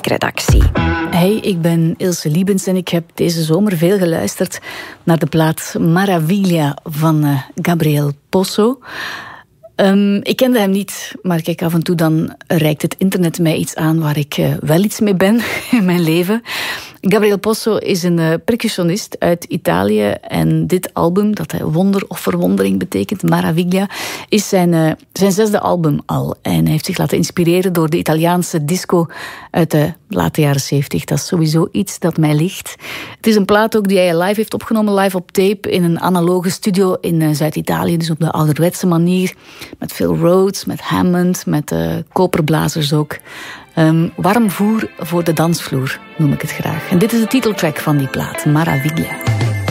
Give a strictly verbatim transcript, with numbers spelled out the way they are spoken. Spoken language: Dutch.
muziekredactie. Hey, ik ben Ilse Liebens en ik heb deze zomer veel geluisterd naar de plaat Maraviglia van uh, Gabriel Pozo. Um, ik kende hem niet, maar kijk, af en toe dan reikt het internet mij iets aan waar ik uh, wel iets mee ben in mijn leven. Gabriel Pozo is een uh, percussionist uit Italië en dit album, dat uh, wonder of verwondering betekent, Maraviglia, is zijn, uh, zijn zesde album al. En hij heeft zich laten inspireren door de Italiaanse disco uit de late jaren zeventig. Dat is sowieso iets dat mij ligt. Het is een plaat ook die hij live heeft opgenomen, live op tape, in een analoge studio in uh, Zuid-Italië, dus op de ouderwetse manier, met veel Rhodes, met Hammond, met uh, koperblazers ook. Um, warm voer voor de dansvloer, noem ik het graag. En dit is de titeltrack van die plaat, Maraviglia.